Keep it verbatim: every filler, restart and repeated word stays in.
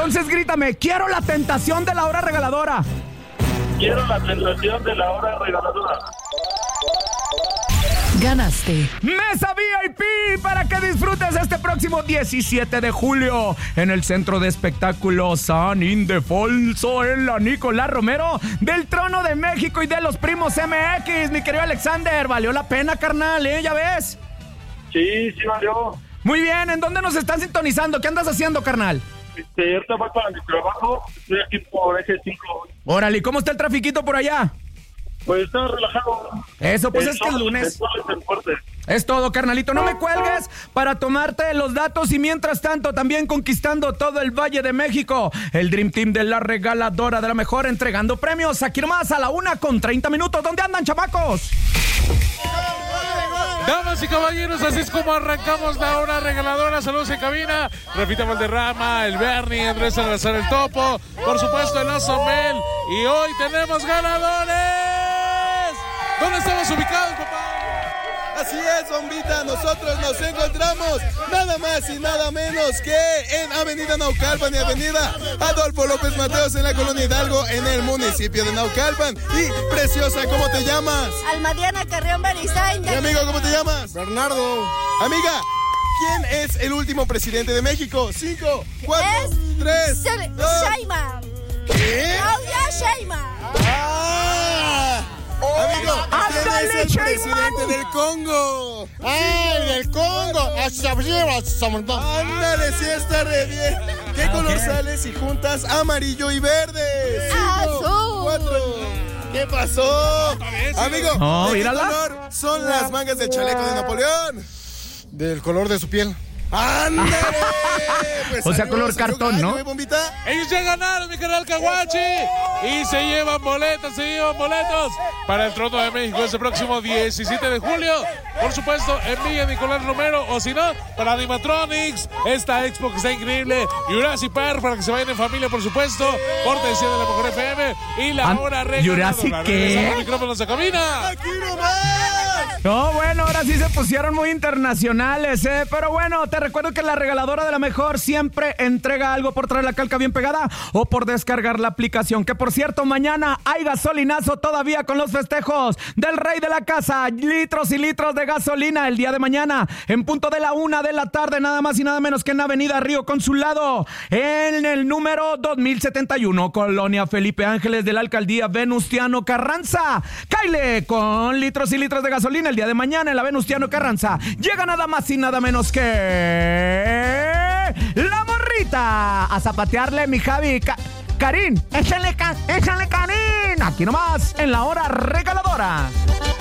Entonces grítame, quiero la tentación de la hora regaladora. Quiero la tentación de la hora regaladora. Ganaste Mesa V I P para que disfrutes este próximo diecisiete de julio en el Centro de Espectáculos San Ildefonso en la Nicolás Romero del Trono de México y de los primos M X, mi querido Alexander. Valió la pena, carnal, ¿eh? ¿Ya ves? Sí, sí valió. Muy bien, ¿en dónde nos están sintonizando? ¿Qué andas haciendo, carnal? Este, ahorita voy para mi trabajo, estoy aquí por eje cinco. Órale, ¿cómo está el trafiquito por allá? Pues está relajado. Eso, pues El es que el sol- lunes. el sol es el fuerte. Es todo, carnalito. No me cuelgues para tomarte los datos y mientras tanto también conquistando todo el Valle de México. El Dream Team de la regaladora de la mejor entregando premios. Aquí nomás a la una con treinta minutos. ¿Dónde andan, chamacos? Damas y caballeros, así es como arrancamos la hora regaladora. Saludos en cabina. Rafita Valderrama, el Bernie, Andrés Salazar, el Topo, por supuesto el Oso Mel. Y hoy tenemos ganadores. ¿Dónde estamos ubicados, papá? Así es, bombita, nosotros nos encontramos nada más y nada menos que en Avenida Naucalpan y Avenida Adolfo López Mateos en la Colonia Hidalgo, en el municipio de Naucalpan. Y preciosa, ¿cómo te llamas? Almadiana Carrión Beristain. Mi amigo, ¿cómo te llamas? Bernardo. Amiga, ¿quién es el último presidente de México? Cinco, cuatro, Es tres, Sel- dos. Sheinbaum. ¿Qué? Claudia Sheinbaum. ¡Ah! Amigo, ¿quién ¡Ándale, es el Sheinbaum! presidente del Congo? ¡Ay, del Congo! Ándale, sí está re bien. ¿Qué color sale si juntas amarillo y verde? Cinco, Azul. cuatro. ¿Qué pasó? Amigo, Oh, ¿de qué mírala. color son las mangas del chaleco de Napoleón? Del color de su piel. ¡Ándale! Pues O sea, saludos, color señor cartón, Gallo, ¿no? ¿eh, bombita? Ellos ya ganaron, mi canal Caguachi. Y se llevan boletos, se llevan boletos para el Trono de México este próximo diecisiete de julio. Por supuesto, en Villa Nicolás Romero. O si no, para Animatronics. Esta expo que está increíble. Jurassic Park para que se vayan en familia, por supuesto. Cortesía de la mejor F M. Y la An- hora regaladora. ¿Jurassic qué? Regresando los micrófonos a cabina. ¡Aquí nomás! No, bueno, ahora sí se pusieron muy internacionales, ¿eh? Pero bueno, te recuerdo que la regaladora de la mejor siempre entrega algo por traer la calca bien pegada o por descargar la aplicación. Que por cierto, mañana hay gasolinazo todavía con los festejos del rey de la casa. Litros y litros de gasolina el día de mañana en punto de la una de la tarde, nada más y nada menos que en Avenida Río Consulado, en el número dos mil setenta y uno, Colonia Felipe Ángeles de la Alcaldía Venustiano Carranza. Caile con litros y litros de gasolina el día de mañana en la Venustiano Carranza. Llega nada más y nada menos que la morrita a zapatearle, mi Javi. Ca- Karin, échale, ca- échale, Karin. Aquí nomás en la hora regaladora.